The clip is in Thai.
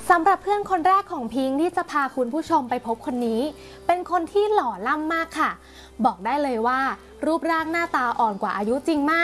สำหรับเพื่อนคนแรกของพิงค์ที่จะพาคุณผู้ชมไปพบคนนี้เป็นคนที่หล่อล่ำมากค่ะบอกได้เลยว่ารูปร่างหน้าตาอ่อนกว่าอายุจริงมาก